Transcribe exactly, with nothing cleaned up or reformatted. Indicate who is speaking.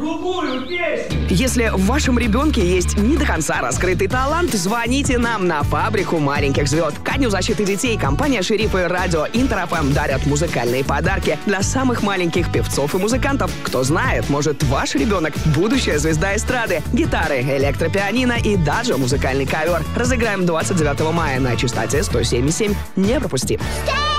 Speaker 1: другую песню.
Speaker 2: Если в вашем ребенке есть не до конца раскрытый талант, звоните нам на фабрику маленьких звезд. Ко Дню защиты детей компания «Шериф» и радио Интер-ФМ дарят музыкальные подарки для самых маленьких певцов и музыкантов. Кто знает, может, ваш ребенок – будущая звезда эстрады. Гитары, электропианино и даже музыкальный ковер. Разыграем двадцать девятого мая на частоте сто семь и семь. Не пропусти.
Speaker 3: Stay!